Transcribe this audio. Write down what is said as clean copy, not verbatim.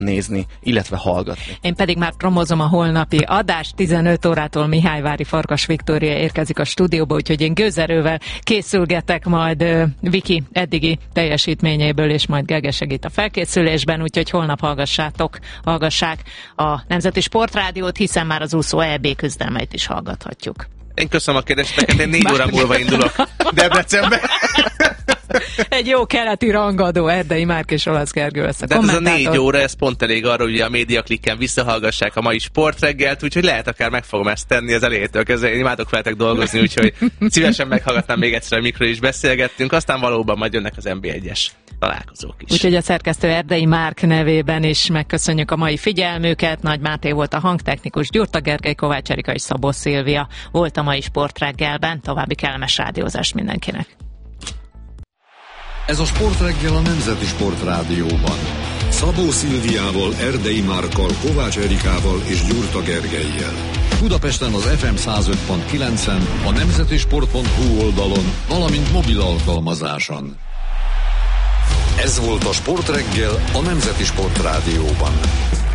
nézni, illetve hallgatni. Én pedig már promozom a holnapi adást, 15 órától Mihályvári Farkas Viktória érkezik a stúdióba, úgyhogy én gőzerővel készülgetek majd Viki eddigi teljesítményéből, és majd Gege segít a felkészülésben, úgyhogy holnap hallgassák a Nemzeti Sportrádiót, hiszen már az úszó EB küzdelmeit is hallgathatjuk. Én köszönöm a kérdéseket, én 4 óra múlva indulok Debrecenbe. Egy jó keleti rangadó, Erdei Márk és Olasz Gergő lesz a kommentátor. De ez a 4 óra, ez pont elég arra, hogy a MediaClicken visszahallgassák a mai sportreggelt, úgyhogy lehet akár meg fogom ezt tenni az elejétől kezdve. Én imádok veletek dolgozni, úgyhogy szívesen meghallgatnám még egyszer, mikről is beszélgettünk. Aztán valóban majd jönnek az NB1-es találkozók is. Úgyhogy a szerkesztő Erdei Márk nevében is megköszönjük a mai figyelmüket. Nagy Máté volt a hangtechnikus, Gyurta Gergely, Kovács Erika és Szabó Szilvia volt a mai sportreggelben. További kellemes rádiózást mindenkinek. Ez a Sportreggel a Nemzeti Sportrádióban. Szabó Szilviával, Erdei Márkkal, Kovács Erikával és Gyurta Gergellyel. Budapesten az FM 105.9-en, a nemzetisport.hu oldalon, valamint mobil alkalmazáson. Ez volt a Sportreggel a Nemzeti Sportrádióban.